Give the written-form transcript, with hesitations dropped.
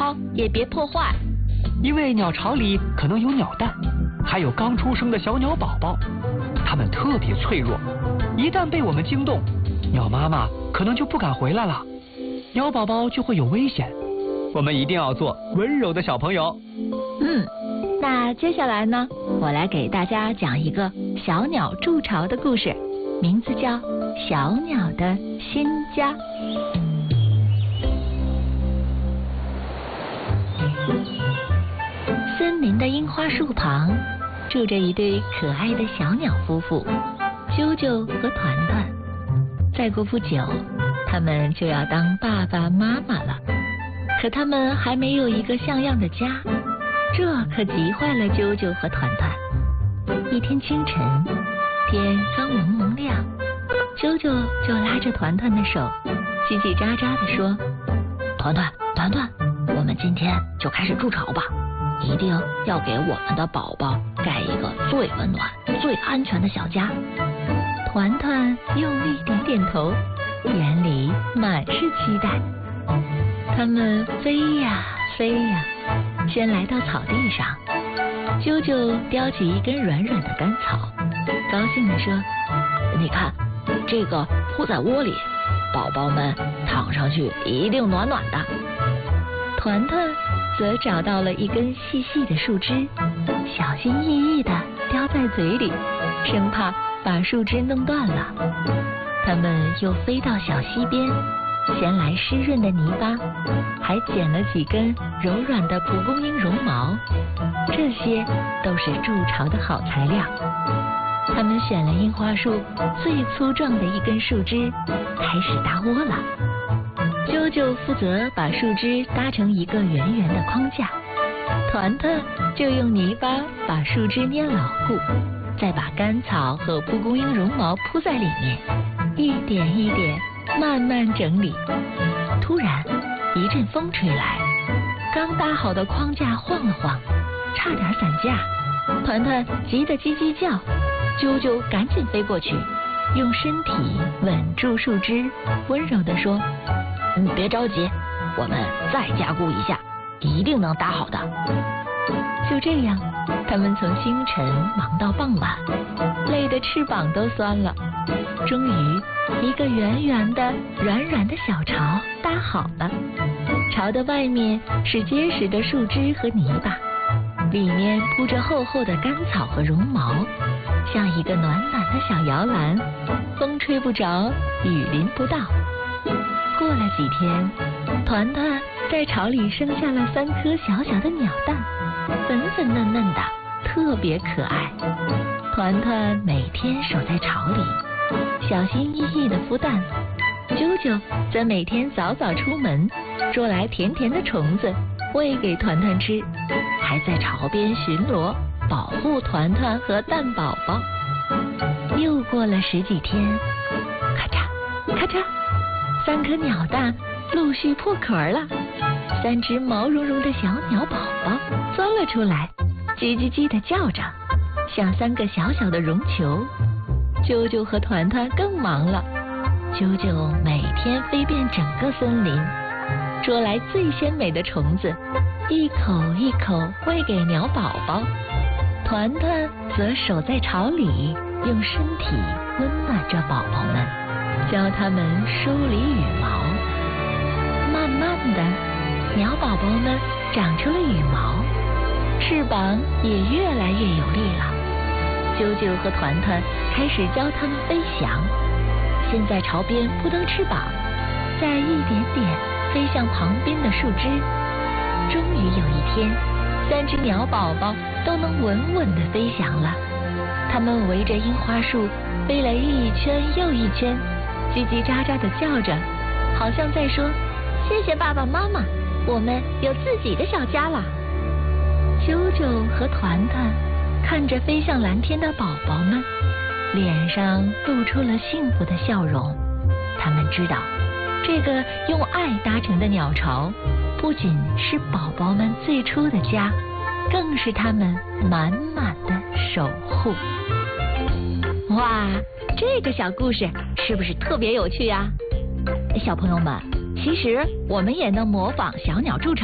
巢也别破坏， 因为鸟巢里可能有鸟蛋，还有刚出生的小鸟宝宝，它们特别脆弱，一旦被我们惊动，鸟妈妈可能就不敢回来了，鸟宝宝就会有危险。我们一定要做温柔的小朋友。 那接下来呢，我来给大家讲一个小鸟筑巢的故事，名字叫《小鸟的新家》。森林的樱花树旁住着一对可爱的小鸟夫妇，啾啾和团团。再过不久，他们就要当爸爸妈妈了，可他们还没有一个像样的家，这可急坏了啾啾和团团。一天清晨，天刚蒙蒙亮，啾啾就拉着团团的手，叽叽喳喳地说：“团团，我们今天就开始筑巢吧，一定要给我们的宝宝盖一个最温暖、最安全的小家。”团团用力点点头，眼里满是期待。他们飞呀飞呀，先来到草地上，啾啾叼起一根软软的干草，高兴地说：“你看，这个铺在窝里，宝宝们躺上去一定暖暖的。”团团则找到了一根细细的树枝，小心翼翼地叼在嘴里，生怕把树枝弄断了。他们又飞到小溪边，衔来湿润的泥巴，还捡了几根柔软的蒲公英绒毛，这些都是筑巢的好材料。他们选了樱花树最粗壮的一根树枝，开始搭窝了。啾啾负责把树枝搭成一个圆圆的框架，团团就用泥巴把树枝捏牢固，再把干草和蒲公英绒毛铺在里面，一点一点慢慢整理。突然一阵风吹来，刚搭好的框架晃了晃，差点散架。团团急得叽叽叫，啾啾赶紧飞过去，用身体稳住树枝，温柔地说：“别着急，我们再加固一下，一定能搭好的。”就这样，他们从清晨忙到傍晚，累得翅膀都酸了。终于，一个圆圆的、软软的小巢搭好了。巢的外面是结实的树枝和泥巴，里面铺着厚厚的干草和绒毛，像一个暖暖的小摇篮，风吹不着，雨淋不到。过了几天，团团在巢里生下了3颗小小的鸟蛋，粉粉嫩嫩的，特别可爱。团团每天守在巢里，小心翼翼地孵蛋。啾啾则每天早早出门，捉来甜甜的虫子喂给团团吃，还在巢边巡逻，保护团团和蛋宝宝。又过了10几天，咔嚓咔嚓，3颗鸟蛋陆续破壳了，3只毛茸茸的小鸟宝宝钻了出来，叽叽叽地叫着，像3个小小的绒球。啾啾和团团更忙了，啾啾每天飞遍整个森林，捉来最鲜美的虫子，一口一口喂给鸟宝宝。团团则守在巢里，用身体温暖着宝宝们，教他们梳理羽毛。慢慢的，鸟宝宝们长出了羽毛，翅膀也越来越有力了。啾啾和团团开始教他们飞翔，先在巢边扑腾翅膀，再一点点飞向旁边的树枝。终于有一天，3只鸟宝宝都能稳稳地飞翔了。它们围着樱花树飞了一圈又一圈，叽叽喳喳地叫着，好像在说：“谢谢爸爸妈妈，我们有自己的小家了。”啾啾和团团看着飞向蓝天的宝宝们，脸上露出了幸福的笑容。他们知道，这个用爱搭成的鸟巢，不仅是宝宝们最初的家，更是他们满满的守护。哇，这个小故事是不是特别有趣呀？小朋友们，其实我们也能模仿小鸟筑巢。